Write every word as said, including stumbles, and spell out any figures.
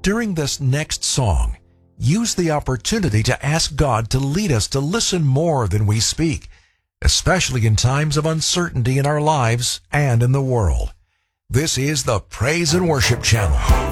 During this next song, use the opportunity to ask God to lead us to listen more than we speak, especially in times of uncertainty in our lives and in the world. This is the Praise and Worship Channel.